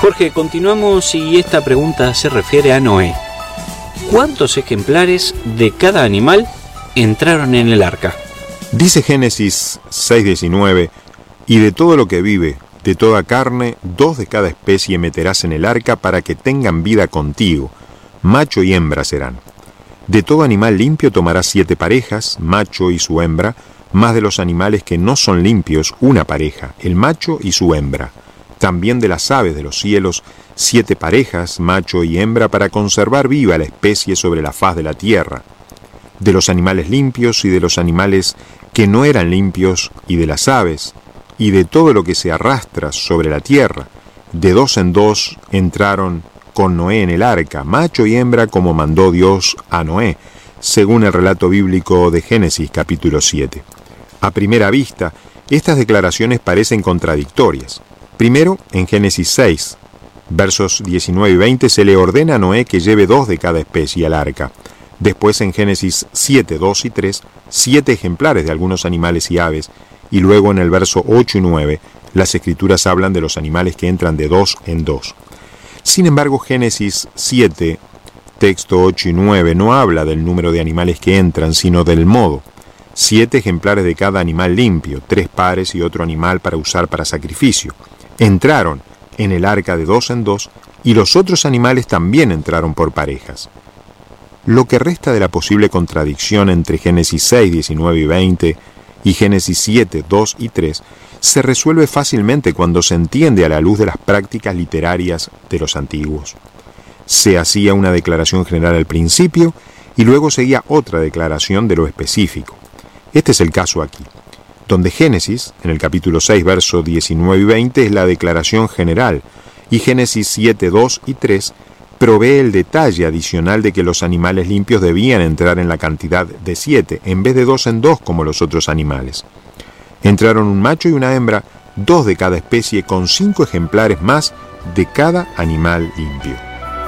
Jorge, continuamos y esta pregunta se refiere a Noé. ¿Cuántos ejemplares de cada animal entraron en el arca? Dice Génesis 6:19, y de todo lo que vive, de toda carne, 2 de cada especie meterás en el arca para que tengan vida contigo, macho y hembra serán. De todo animal limpio tomarás 7 parejas, macho y su hembra, más de los animales que no son limpios, una pareja, el macho y su hembra. También de las aves de los cielos, 7 parejas, macho y hembra, para conservar viva la especie sobre la faz de la tierra. De los animales limpios y de los animales que no eran limpios, y de las aves, y de todo lo que se arrastra sobre la tierra, de 2 en 2 entraron con Noé en el arca, macho y hembra, como mandó Dios a Noé, según el relato bíblico de Génesis capítulo 7. A primera vista, estas declaraciones parecen contradictorias. Primero, en Génesis 6, versos 19 y 20, se le ordena a Noé que lleve 2 de cada especie al arca. Después, en Génesis 7, 2 y 3, 7 ejemplares de algunos animales y aves. Y luego, en el verso 8 y 9, las Escrituras hablan de los animales que entran de 2 en 2. Sin embargo, Génesis 7, texto 8 y 9, no habla del número de animales que entran, sino del modo. 7 ejemplares de cada animal limpio, 3 pares y otro animal para usar para sacrificio. Entraron en el arca de 2 en 2, y los otros animales también entraron por parejas. Lo que resta de la posible contradicción entre Génesis 6, 19 y 20 y Génesis 7, 2 y 3 se resuelve fácilmente cuando se entiende a la luz de las prácticas literarias de los antiguos. Se hacía una declaración general al principio y luego seguía otra declaración de lo específico. Este es el caso aquí, donde Génesis, en el capítulo 6, versos 19 y 20, es la declaración general, y Génesis 7, 2 y 3 provee el detalle adicional de que los animales limpios debían entrar en la cantidad de 7, en vez de 2 en 2 como los otros animales. Entraron un macho y una hembra, 2 de cada especie, con 5 ejemplares más de cada animal limpio.